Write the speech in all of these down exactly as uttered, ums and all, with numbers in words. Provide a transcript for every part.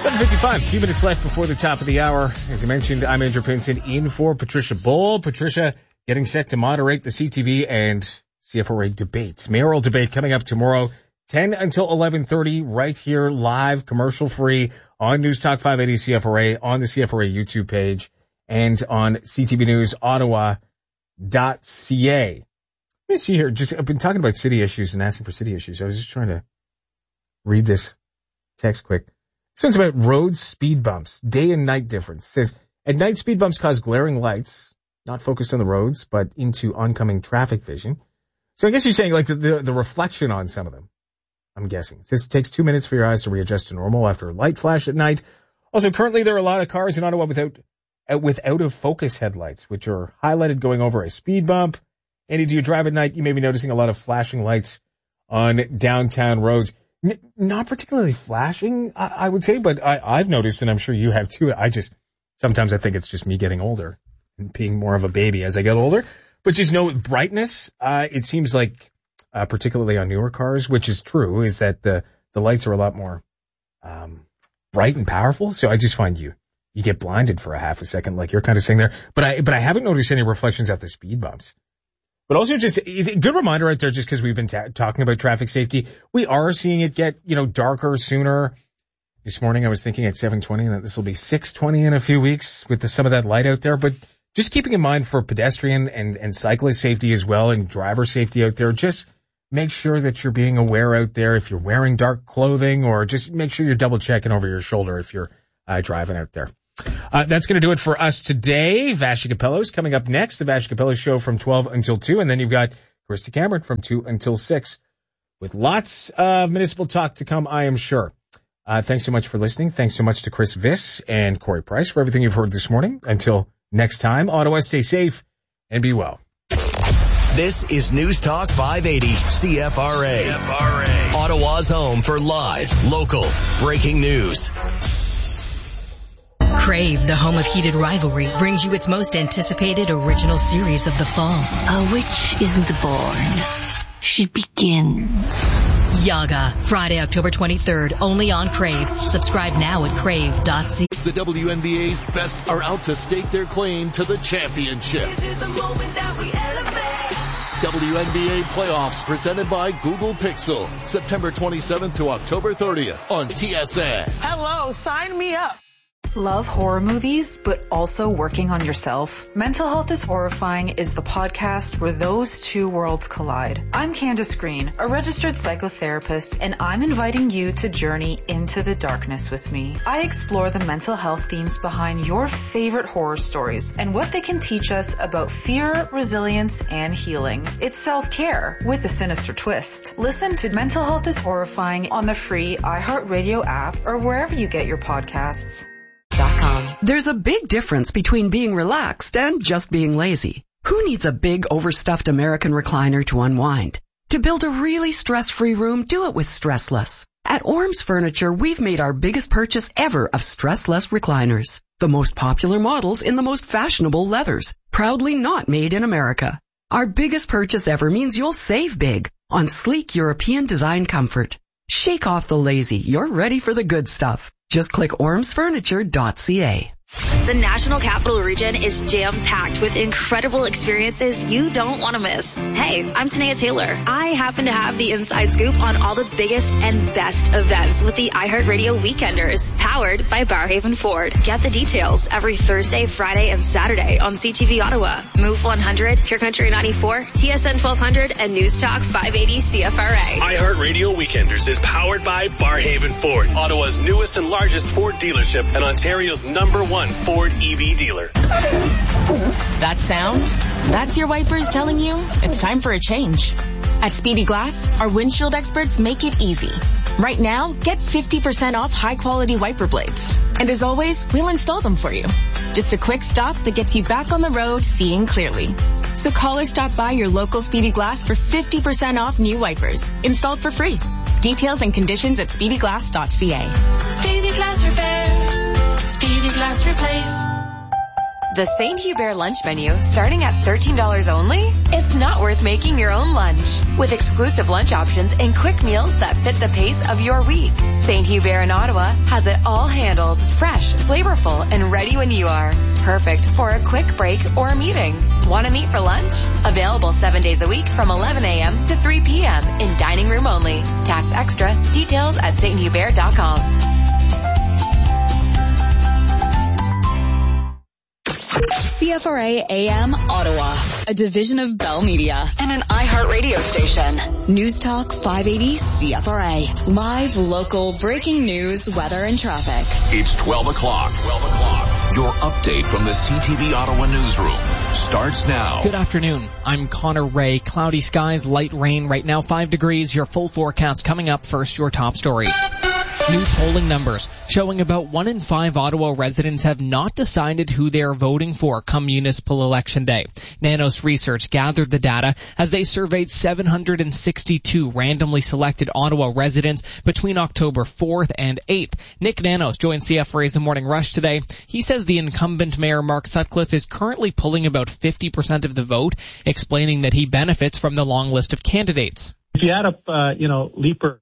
seven fifty-five, few minutes left before the top of the hour. As I mentioned, I'm Andrew Pinson in for Patricia Bull. Patricia getting set to moderate the C T V and C F R A debates. Mayoral debate coming up tomorrow, ten until eleven thirty, right here live, commercial free on News Talk five eighty C F R A, on the C F R A YouTube page, and on C T V News Ottawa dot C A. Let me see here. Just I've been talking about city issues and asking for city issues. I was just trying to read this text quick. This one's about road speed bumps, day and night difference. It says, at night, speed bumps cause glaring lights, not focused on the roads, but into oncoming traffic vision. So I guess you're saying like the, the, the reflection on some of them, I'm guessing. It says it takes two minutes for your eyes to readjust to normal after a light flash at night. Also, currently there are a lot of cars in Ottawa without, uh, with out of focus headlights, which are highlighted going over a speed bump. Andy, do you drive at night? You may be noticing a lot of flashing lights on downtown roads. N- not particularly flashing, I, I would say, but I, I've noticed, and I'm sure you have too. I just, sometimes I think it's just me getting older and being more of a baby as I get older. But just know brightness, uh, it seems like, uh, particularly on newer cars, which is true, is that the, the lights are a lot more, um, bright and powerful. So I just find you, you get blinded for a half a second, like you're kind of saying there. But I, but I haven't noticed any reflections at the speed bumps. But also just a good reminder right there, just because we've been ta- talking about traffic safety. We are seeing it get, you know, darker sooner. This morning I was thinking at seven twenty that this will be six twenty in a few weeks with the, some of that light out there. But just keeping in mind for pedestrian and, and cyclist safety as well and driver safety out there, just make sure that you're being aware out there if you're wearing dark clothing, or just make sure you're double checking over your shoulder if you're uh, driving out there. Uh, that's going to do it for us today. Vassy Capello's coming up next. The Vassy Capello Show from twelve until two. And then you've got Krista Cameron from two until six with lots of municipal talk to come, I am sure. Uh, thanks so much for listening. Thanks so much to Chris Viss and Corey Price for everything you've heard this morning. Until next time, Ottawa, stay safe and be well. This is News Talk five eighty C F R A. C F R A. Ottawa's home for live, local, breaking news. Crave, the home of heated rivalry, brings you its most anticipated original series of the fall. A witch isn't born. She begins. Yaga, Friday, October twenty-third, only on Crave. Subscribe now at crave dot c a. The W N B A's best are out to stake their claim to the championship. Is it the moment that we elevate? W N B A playoffs presented by Google Pixel. September twenty-seventh to October thirtieth on T S N. Hello, sign me up. Love horror movies, but also working on yourself? Mental Health is Horrifying is the podcast where those two worlds collide. I'm Candace Green, a registered psychotherapist, and I'm inviting you to journey into the darkness with me. I explore the mental health themes behind your favorite horror stories and what they can teach us about fear, resilience, and healing. It's self-care with a sinister twist. Listen to Mental Health is Horrifying on the free iHeartRadio app or wherever you get your podcasts. There's a big difference between being relaxed and just being lazy. Who needs a big overstuffed American recliner to unwind? To build a really stress-free room, do it with Stressless. At Orms Furniture, we've made our biggest purchase ever of Stressless recliners. The most popular models in the most fashionable leathers, proudly not made in America. Our biggest purchase ever means you'll save big on sleek European design comfort. Shake off the lazy. You're ready for the good stuff. Just click orms furniture dot c a. The National Capital Region is jam-packed with incredible experiences you don't want to miss. Hey, I'm Tanea Taylor. I happen to have the inside scoop on all the biggest and best events with the iHeartRadio Weekenders, powered by Barhaven Ford. Get the details every Thursday, Friday, and Saturday on C T V Ottawa, Move one hundred, Pure Country ninety-four, T S N twelve hundred, and News Talk five eighty C F R A. iHeartRadio Weekenders is powered by Barhaven Ford, Ottawa's newest and largest Ford dealership and Ontario's number one Ford E V dealer. That sound? That's your wipers telling you it's time for a change. At Speedy Glass, our windshield experts make it easy. Right now, get fifty percent off high-quality wiper blades. And as always, we'll install them for you. Just a quick stop that gets you back on the road seeing clearly. So call or stop by your local Speedy Glass for fifty percent off new wipers, installed for free. Details and conditions at speedy glass dot c a. Speedy Glass Repair. Speedy Glass Replace. The Saint Hubert lunch menu, starting at thirteen dollars only? It's not worth making your own lunch. With exclusive lunch options and quick meals that fit the pace of your week. Saint Hubert in Ottawa has it all handled, fresh, flavorful, and ready when you are. Perfect for a quick break or a meeting. Want to meet for lunch? Available seven days a week from eleven a.m. to three p.m. in dining room only. Tax extra. Details at saint hubert dot com. C F R A A M Ottawa, a division of Bell Media and an iHeartRadio station. News Talk five eighty C F R A. Live, local, breaking news, weather, and traffic. It's twelve o'clock. twelve o'clock. Your update from the C T V Ottawa newsroom starts now. Good afternoon. I'm Connor Ray. Cloudy skies, light rain. Right now, five degrees. Your full forecast coming up. First, your top story. New polling numbers showing about one in five Ottawa residents have not decided who they are voting for come municipal election day. Nanos Research gathered the data as they surveyed seven hundred sixty-two randomly selected Ottawa residents between October fourth and eighth. Nick Nanos joined C F R A's The Morning Rush today. He says the incumbent mayor Mark Sutcliffe is currently pulling about fifty percent of the vote, explaining that he benefits from the long list of candidates. If you add up, uh, you know, Leaper,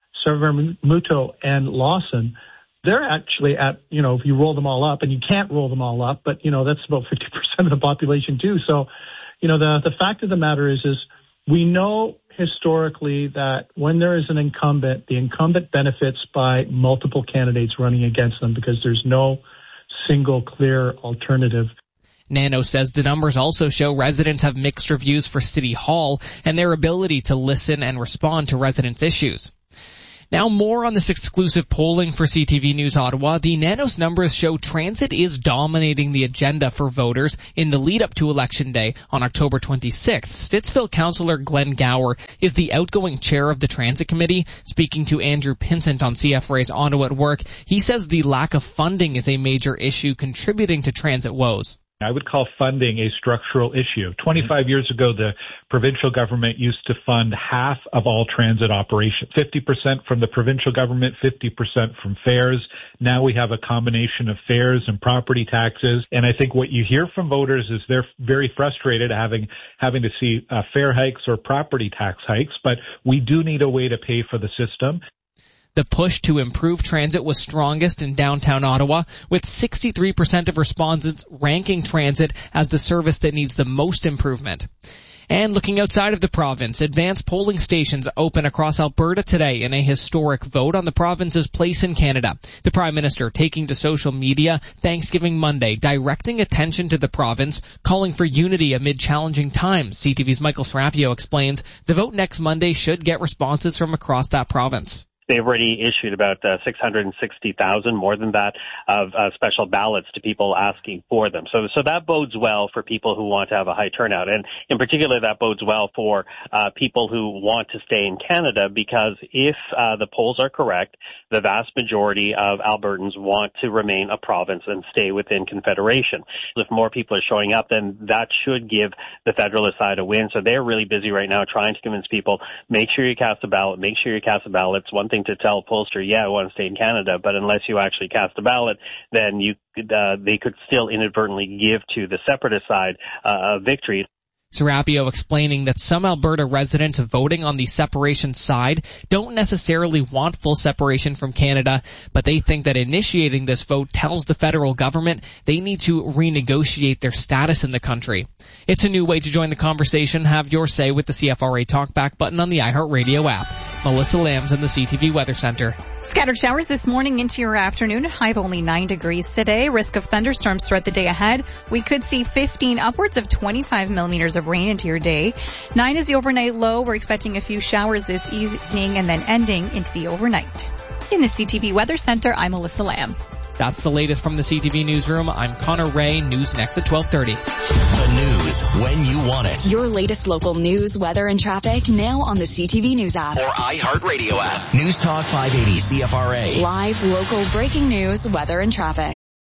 Muto, and Lawson, they're actually at, you know, if you roll them all up, and you can't roll them all up, but, you know, that's about fifty percent of the population too. So, you know, the the fact of the matter is, is we know historically that when there is an incumbent, the incumbent benefits by multiple candidates running against them because there's no single clear alternative. Nano says the numbers also show residents have mixed reviews for City Hall and their ability to listen and respond to residents' issues. Now more on this exclusive polling for C T V News Ottawa. The Nanos numbers show transit is dominating the agenda for voters in the lead up to Election Day on October twenty-sixth. Stittsville Councillor Glenn Gower is the outgoing chair of the Transit Committee. Speaking to Andrew Pinsent on C F R A's Ottawa at Work, he says the lack of funding is a major issue contributing to transit woes. I would call funding a structural issue. twenty-five years ago, the provincial government used to fund half of all transit operations, fifty percent from the provincial government, fifty percent from fares. Now we have a combination of fares and property taxes. And I think what you hear from voters is they're very frustrated having, having to see uh, fare hikes or property tax hikes, but we do need a way to pay for the system. The push to improve transit was strongest in downtown Ottawa, with sixty-three percent of respondents ranking transit as the service that needs the most improvement. And looking outside of the province, advanced polling stations open across Alberta today in a historic vote on the province's place in Canada. The Prime Minister taking to social media Thanksgiving Monday, directing attention to the province, calling for unity amid challenging times. C T V's Michael Serapio explains the vote next Monday should get responses from across that province. They've already issued about uh, six hundred sixty thousand, more than that, of uh, special ballots to people asking for them. So, so that bodes well for people who want to have a high turnout. And in particular, that bodes well for uh, people who want to stay in Canada, because if uh, the polls are correct, the vast majority of Albertans want to remain a province and stay within Confederation. If more people are showing up, then that should give the Federalist side a win. So they're really busy right now trying to convince people, make sure you cast a ballot, make sure you cast a ballot. It's one thing to tell a pollster, yeah, I want to stay in Canada, but unless you actually cast a ballot, then you could, uh, they could still inadvertently give to the separatist side uh, a victory. Serapio explaining that some Alberta residents voting on the separation side don't necessarily want full separation from Canada, but they think that initiating this vote tells the federal government they need to renegotiate their status in the country. It's a new way to join the conversation. Have your say with the C F R A Talkback button on the iHeartRadio app. Melissa Lambs in the C T V Weather Center. Scattered showers this morning into your afternoon. High of only nine degrees today. Risk of thunderstorms throughout the day ahead. We could see fifteen, upwards of twenty-five millimeters of rain into your day. Nine is the overnight low. We're expecting a few showers this evening and then ending into the overnight. In the C T V Weather Center, I'm Melissa Lamb. That's the latest from the C T V Newsroom. I'm Connor Ray. News next at twelve thirty. The news when you want it. Your latest local news, weather, and traffic now on the C T V News app. Or iHeartRadio app. News Talk five eighty C F R A. Live, local, breaking news, weather, and traffic.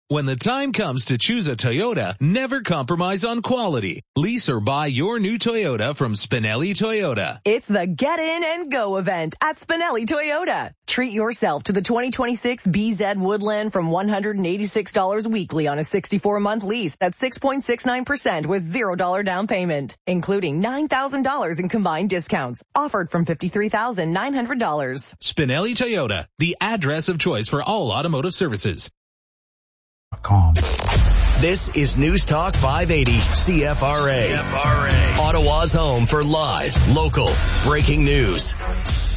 When the time comes to choose a Toyota, never compromise on quality. Lease or buy your new Toyota from Spinelli Toyota. It's the Get In and Go event at Spinelli Toyota. Treat yourself to the twenty twenty-six B Z Woodland from one hundred eighty-six dollars weekly on a sixty-four month lease at six point six nine percent with zero dollars down payment, including nine thousand dollars in combined discounts. Offered from fifty-three thousand nine hundred dollars. Spinelli Toyota, the address of choice for all automotive services. This is News Talk five eighty C F R A. C F R A. Ottawa's home for live, local, breaking news.